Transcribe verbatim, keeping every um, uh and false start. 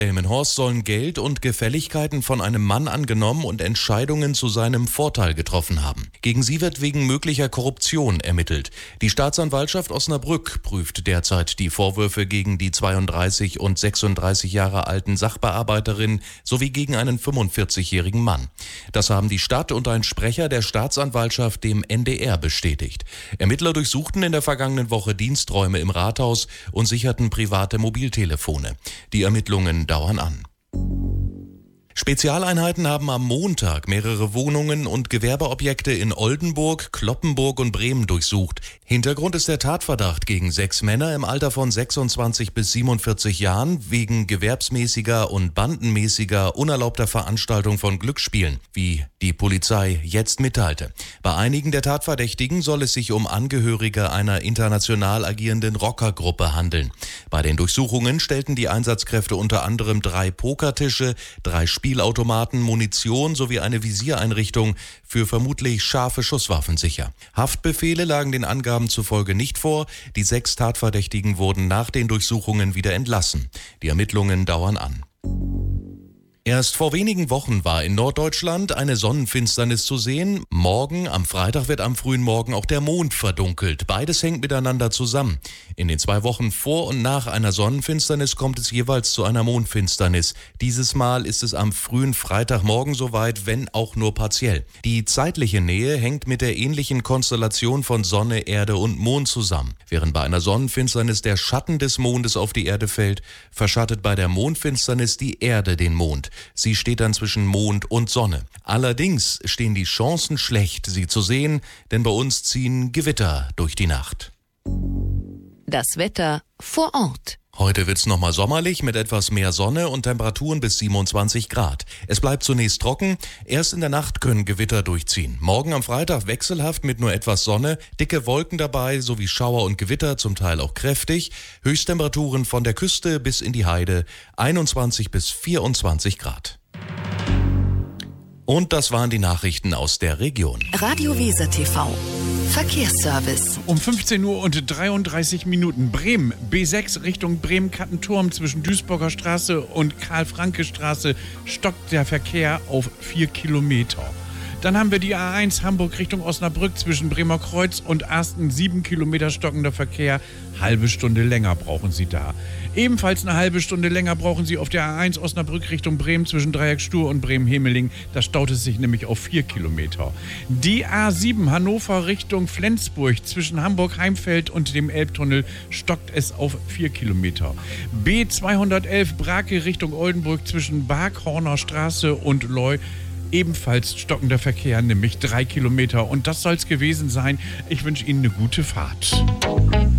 Delmenhorst sollen Geld und Gefälligkeiten von einem Mann angenommen und Entscheidungen zu seinem Vorteil getroffen haben. Gegen sie wird wegen möglicher Korruption ermittelt. Die Staatsanwaltschaft Osnabrück prüft derzeit die Vorwürfe gegen die zweiunddreißig und sechsunddreißig Jahre alten Sachbearbeiterin sowie gegen einen fünfundvierzigjährigen Mann. Das haben die Stadt und ein Sprecher der Staatsanwaltschaft dem N D R bestätigt. Ermittler durchsuchten in der vergangenen Woche Diensträume im Rathaus und sicherten private Mobiltelefone. Die Ermittlungen dauern an. Spezialeinheiten haben am Montag mehrere Wohnungen und Gewerbeobjekte in Oldenburg, Cloppenburg und Bremen durchsucht. Hintergrund ist der Tatverdacht gegen sechs Männer im Alter von sechsundzwanzig bis siebenundvierzig Jahren wegen gewerbsmäßiger und bandenmäßiger unerlaubter Veranstaltung von Glücksspielen, wie die Polizei jetzt mitteilte. Bei einigen der Tatverdächtigen soll es sich um Angehörige einer international agierenden Rockergruppe handeln. Bei den Durchsuchungen stellten die Einsatzkräfte unter anderem drei Pokertische, drei Spielautomaten, Munition sowie eine Visiereinrichtung für vermutlich scharfe Schusswaffen sicher. Haftbefehle lagen den Angaben zufolge nicht vor. Die sechs Tatverdächtigen wurden nach den Durchsuchungen wieder entlassen. Die Ermittlungen dauern an. Erst vor wenigen Wochen war in Norddeutschland eine Sonnenfinsternis zu sehen. Morgen, am Freitag, wird am frühen Morgen auch der Mond verdunkelt. Beides hängt miteinander zusammen. In den zwei Wochen vor und nach einer Sonnenfinsternis kommt es jeweils zu einer Mondfinsternis. Dieses Mal ist es am frühen Freitagmorgen soweit, wenn auch nur partiell. Die zeitliche Nähe hängt mit der ähnlichen Konstellation von Sonne, Erde und Mond zusammen. Während bei einer Sonnenfinsternis der Schatten des Mondes auf die Erde fällt, verschattet bei der Mondfinsternis die Erde den Mond. Sie steht dann zwischen Mond und Sonne. Allerdings stehen die Chancen schlecht, sie zu sehen, denn bei uns ziehen Gewitter durch die Nacht. Das Wetter vor Ort. Heute wird's nochmal sommerlich mit etwas mehr Sonne und Temperaturen bis siebenundzwanzig Grad. Es bleibt zunächst trocken, erst in der Nacht können Gewitter durchziehen. Morgen am Freitag wechselhaft mit nur etwas Sonne, dicke Wolken dabei sowie Schauer und Gewitter, zum Teil auch kräftig. Höchsttemperaturen von der Küste bis in die Heide, einundzwanzig bis vierundzwanzig Grad. Und das waren die Nachrichten aus der Region. Radio Weser T V. Verkehrsservice. Um fünfzehn Uhr und dreiunddreißig Minuten Bremen, B sechs Richtung Bremen-Kattenturm zwischen Duisburger Straße und Karl-Franke-Straße stockt der Verkehr auf vier Kilometer. Dann haben wir die A eins Hamburg Richtung Osnabrück zwischen Bremer Kreuz und Arsten, sieben Kilometer stockender Verkehr. Halbe Stunde länger brauchen Sie da. Ebenfalls eine halbe Stunde länger brauchen Sie auf der A eins Osnabrück Richtung Bremen zwischen Dreieckstuhr und Bremen-Hemeling. Da staut es sich nämlich auf vier Kilometer. Die A sieben Hannover Richtung Flensburg zwischen Hamburg-Heimfeld und dem Elbtunnel stockt es auf vier Kilometer. B zweihundertelf Brake Richtung Oldenburg zwischen Barkhorner Straße und Leu. Ebenfalls stockender Verkehr, nämlich drei Kilometer. Und das soll's gewesen sein. Ich wünsche Ihnen eine gute Fahrt.